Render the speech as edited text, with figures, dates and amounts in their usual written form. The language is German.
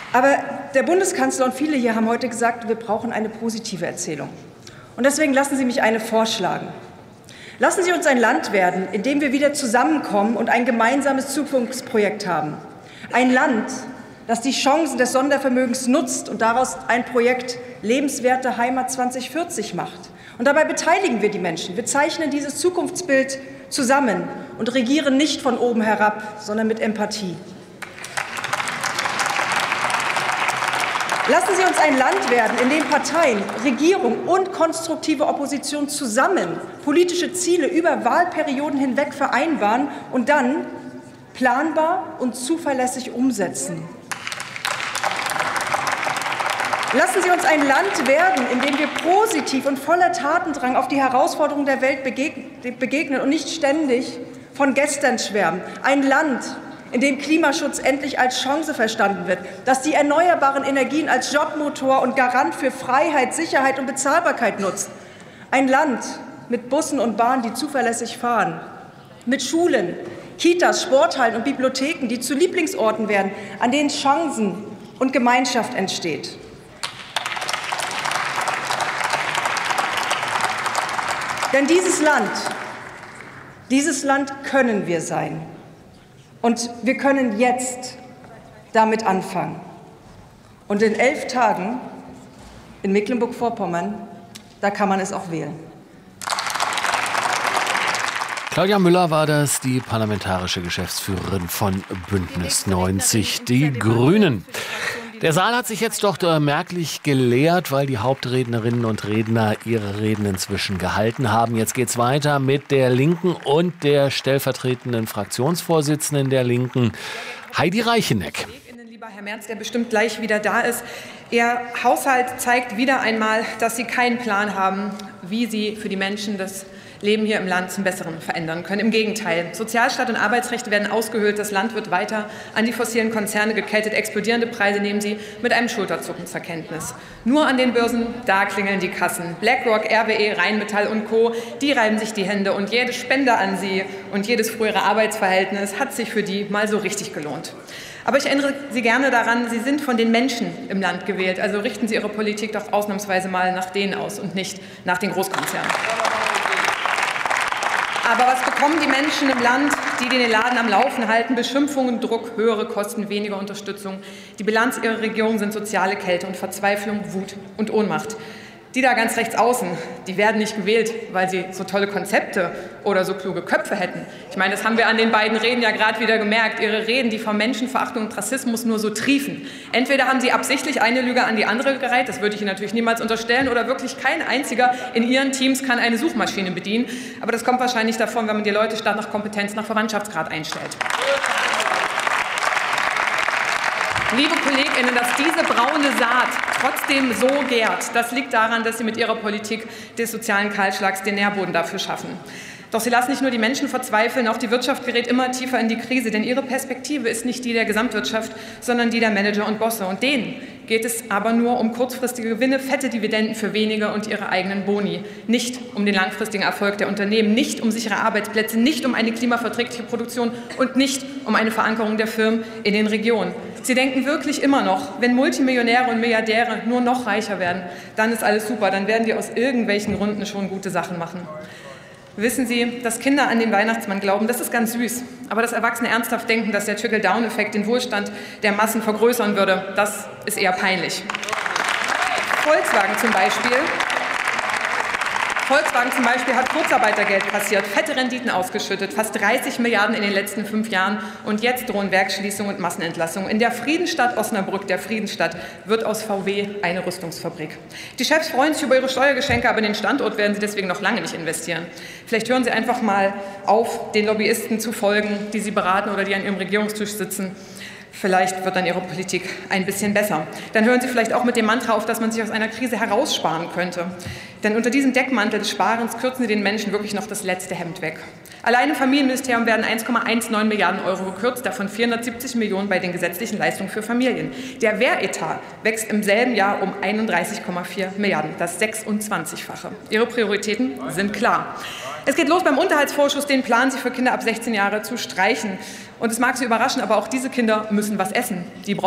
Aber der Bundeskanzler und viele hier haben heute gesagt, wir brauchen eine positive Erzählung. Und deswegen lassen Sie mich eine vorschlagen. Lassen Sie uns ein Land werden, in dem wir wieder zusammenkommen und ein gemeinsames Zukunftsprojekt haben. Ein Land, das die Chancen des Sondervermögens nutzt und daraus ein Projekt Lebenswerte Heimat 2040 macht. Und dabei beteiligen wir die Menschen. Wir zeichnen dieses Zukunftsbild zusammen und regieren nicht von oben herab, sondern mit Empathie. Lassen Sie uns ein Land werden, in dem Parteien, Regierung und konstruktive Opposition zusammen politische Ziele über Wahlperioden hinweg vereinbaren und dann planbar und zuverlässig umsetzen. Lassen Sie uns ein Land werden, in dem wir positiv und voller Tatendrang auf die Herausforderungen der Welt begegnen und nicht ständig von gestern schwärmen. Ein Land, in dem Klimaschutz endlich als Chance verstanden wird, dass die erneuerbaren Energien als Jobmotor und Garant für Freiheit, Sicherheit und Bezahlbarkeit nutzt. Ein Land mit Bussen und Bahnen, die zuverlässig fahren, mit Schulen, Kitas, Sporthallen und Bibliotheken, die zu Lieblingsorten werden, an denen Chancen und Gemeinschaft entsteht. Denn dieses Land können wir sein. Und wir können jetzt damit anfangen. Und in 11 Tagen in Mecklenburg-Vorpommern, da kann man es auch wählen. Claudia Müller war das, die parlamentarische Geschäftsführerin von Bündnis 90 Die Grünen. Der Saal hat sich jetzt doch merklich geleert, weil die Hauptrednerinnen und Redner ihre Reden inzwischen gehalten haben. Jetzt geht's weiter mit der Linken und der stellvertretenden Fraktionsvorsitzenden der Linken, Heidi Reicheneck. Lieber Herr Merz, der bestimmt gleich wieder da ist. Ihr Haushalt zeigt wieder einmal, dass Sie keinen Plan haben, wie Sie für die Menschen das Leben hier im Land zum Besseren verändern können. Im Gegenteil, Sozialstaat und Arbeitsrechte werden ausgehöhlt, das Land wird weiter an die fossilen Konzerne gekettet, explodierende Preise nehmen Sie mit einem Schulterzucken zur Kenntnis. Nur an den Börsen, da klingeln die Kassen. BlackRock, RWE, Rheinmetall und Co., die reiben sich die Hände und jede Spende an Sie und jedes frühere Arbeitsverhältnis hat sich für die mal so richtig gelohnt. Aber ich erinnere Sie gerne daran, Sie sind von den Menschen im Land gewählt, also richten Sie Ihre Politik doch ausnahmsweise mal nach denen aus und nicht nach den Großkonzernen. Aber was bekommen die Menschen im Land, die den Laden am Laufen halten? Beschimpfungen, Druck, höhere Kosten, weniger Unterstützung. Die Bilanz ihrer Regierung sind soziale Kälte und Verzweiflung, Wut und Ohnmacht. Die da ganz rechts außen, die werden nicht gewählt, weil sie so tolle Konzepte oder so kluge Köpfe hätten. Ich meine, das haben wir an den beiden Reden ja gerade wieder gemerkt. Ihre Reden, die vor Menschenverachtung und Rassismus nur so triefen. Entweder haben sie absichtlich eine Lüge an die andere gereiht, das würde ich Ihnen natürlich niemals unterstellen, oder wirklich kein einziger in Ihren Teams kann eine Suchmaschine bedienen. Aber das kommt wahrscheinlich davon, wenn man die Leute statt nach Kompetenz nach Verwandtschaftsgrad einstellt. Liebe KollegInnen, dass diese braune Saat trotzdem so gärt, das liegt daran, dass Sie mit Ihrer Politik des sozialen Kahlschlags den Nährboden dafür schaffen. Doch Sie lassen nicht nur die Menschen verzweifeln, auch die Wirtschaft gerät immer tiefer in die Krise, denn Ihre Perspektive ist nicht die der Gesamtwirtschaft, sondern die der Manager und Bosse. Und denen geht es aber nur um kurzfristige Gewinne, fette Dividenden für wenige und ihre eigenen Boni. Nicht um den langfristigen Erfolg der Unternehmen, nicht um sichere Arbeitsplätze, nicht um eine klimaverträgliche Produktion und nicht um eine Verankerung der Firmen in den Regionen. Sie denken wirklich immer noch, wenn Multimillionäre und Milliardäre nur noch reicher werden, dann ist alles super, dann werden die aus irgendwelchen Gründen schon gute Sachen machen. Wissen Sie, dass Kinder an den Weihnachtsmann glauben, das ist ganz süß. Aber dass Erwachsene ernsthaft denken, dass der Trickle-Down-Effekt den Wohlstand der Massen vergrößern würde, das ist eher peinlich. Volkswagen zum Beispiel hat Kurzarbeitergeld kassiert, fette Renditen ausgeschüttet, fast 30 Milliarden in den letzten 5 Jahren. Und jetzt drohen Werksschließungen und Massenentlassungen. In der Friedensstadt Osnabrück, der Friedensstadt, wird aus VW eine Rüstungsfabrik. Die Chefs freuen sich über ihre Steuergeschenke, aber in den Standort werden sie deswegen noch lange nicht investieren. Vielleicht hören Sie einfach mal auf, den Lobbyisten zu folgen, die Sie beraten oder die an Ihrem Regierungstisch sitzen. Vielleicht wird dann Ihre Politik ein bisschen besser. Dann hören Sie vielleicht auch mit dem Mantra auf, dass man sich aus einer Krise heraussparen könnte. Denn unter diesem Deckmantel des Sparens kürzen Sie den Menschen wirklich noch das letzte Hemd weg. Allein im Familienministerium werden 1,19 Milliarden Euro gekürzt, davon 470 Millionen bei den gesetzlichen Leistungen für Familien. Der Wehretat wächst im selben Jahr um 31,4 Milliarden, das 26-fache. Ihre Prioritäten sind klar. Es geht los beim Unterhaltsvorschuss, den planen Sie für Kinder ab 16 Jahre zu streichen. Und es mag Sie überraschen, aber auch diese Kinder müssen was essen. Die